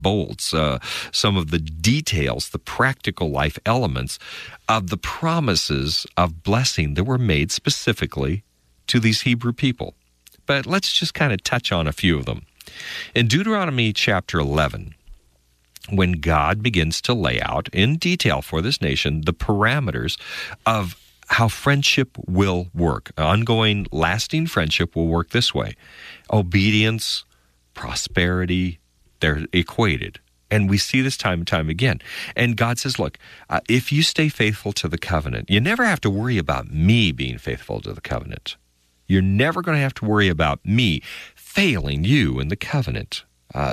bolts, some of the details, the practical life elements of the promises of blessing that were made specifically to these Hebrew people. But let's just kind of touch on a few of them. In Deuteronomy chapter 11, when God begins to lay out in detail for this nation the parameters of how friendship will work, ongoing, lasting friendship will work this way. Obedience, prosperity, they're equated. And we see this time and time again. And God says, look, if you stay faithful to the covenant, you never have to worry about me being faithful to the covenant. You're never going to have to worry about me failing you in the covenant.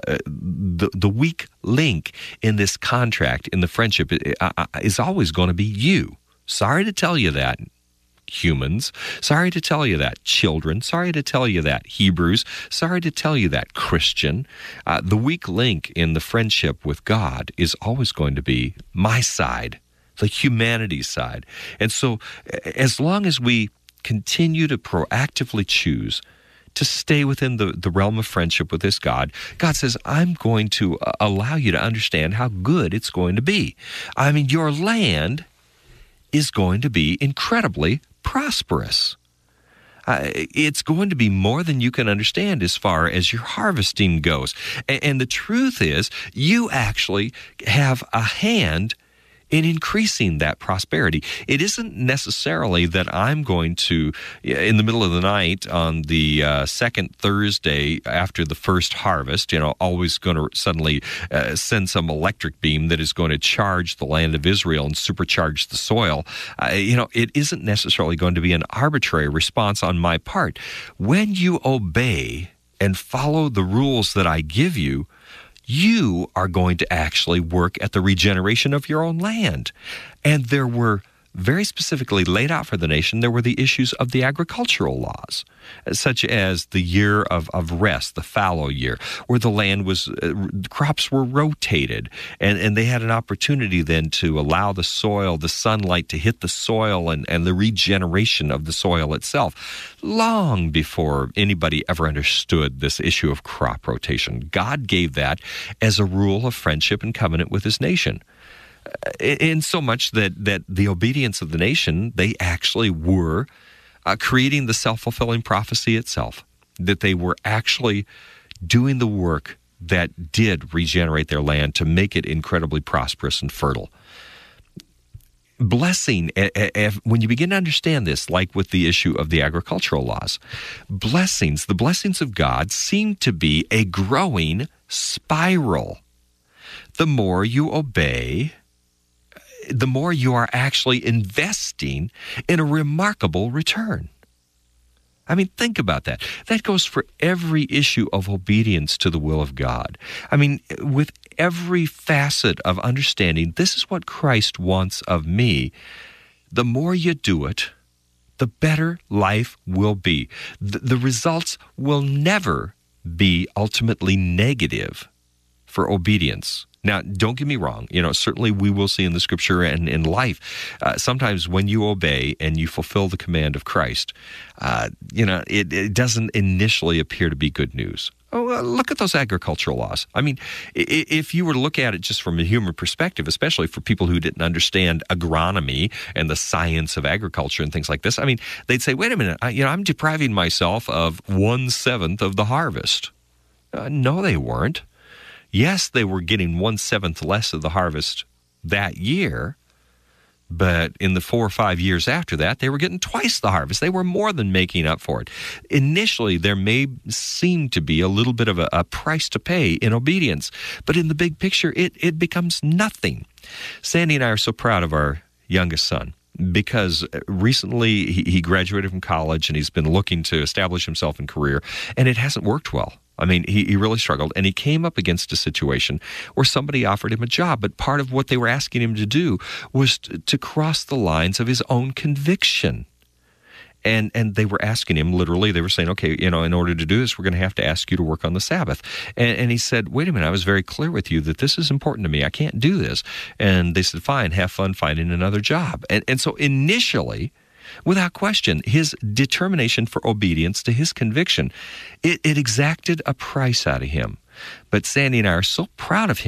The weak link in this contract, in the friendship, is always going to be you. Sorry to tell you that, humans. Sorry to tell you that, children. Sorry to tell you that, Hebrews. Sorry to tell you that, Christian. The weak link in the friendship with God is always going to be my side, the humanity side. And so as long as we continue to proactively choose to stay within the realm of friendship with this God, God says, I'm going to allow you to understand how good it's going to be. I mean, your land is going to be incredibly prosperous. It's going to be more than you can understand as far as your harvesting goes. And the truth is, you actually have a hand in increasing that prosperity. It isn't necessarily that I'm going to, in the middle of the night on the second Thursday after the first harvest, always going to suddenly send some electric beam that is going to charge the land of Israel and supercharge the soil. It isn't necessarily going to be an arbitrary response on my part. When you obey and follow the rules that I give you, you are going to actually work at the regeneration of your own land. And there were very specifically laid out for the nation, there were the issues of the agricultural laws, such as the year of rest, the fallow year, where the land was, crops were rotated, and they had an opportunity then to allow the soil, the sunlight to hit the soil and the regeneration of the soil itself. Long before anybody ever understood this issue of crop rotation, God gave that as a rule of friendship and covenant with his nation. In so much that the obedience of the nation, they actually were creating the self-fulfilling prophecy itself, that they were actually doing the work that did regenerate their land to make it incredibly prosperous and fertile. Blessing, when you begin to understand this, like with the issue of the agricultural laws, the blessings of God seem to be a growing spiral. The more you obey, the more you are actually investing in a remarkable return. I mean, think about that. That goes for every issue of obedience to the will of God. I mean, with every facet of understanding, this is what Christ wants of me. The more you do it, the better life will be. The results will never be ultimately negative for obedience. Now, don't get me wrong. Certainly we will see in the Scripture and in life, sometimes when you obey and you fulfill the command of Christ, it doesn't initially appear to be good news. Look at those agricultural laws. I mean, if you were to look at it just from a human perspective, especially for people who didn't understand agronomy and the science of agriculture and things like this, I mean, they'd say, wait a minute, I'm depriving myself of 1/7 of the harvest. No, they weren't. Yes, they were getting 1/7 less of the harvest that year, but in the 4 or 5 years after that, they were getting twice the harvest. They were more than making up for it. Initially, there may seem to be a little bit of a price to pay in obedience, but in the big picture, it becomes nothing. Sandy and I are so proud of our youngest son, because recently he graduated from college and he's been looking to establish himself in career, and it hasn't worked well. I mean, he really struggled, and he came up against a situation where somebody offered him a job, but part of what they were asking him to do was to cross the lines of his own conviction. And they were asking him, literally, they were saying, okay, in order to do this, we're going to have to ask you to work on the Sabbath. And he said, wait a minute, I was very clear with you that this is important to me. I can't do this. And they said, fine, have fun finding another job. And so initially, without question, his determination for obedience to his conviction, it exacted a price out of him. But Sandy and I are so proud of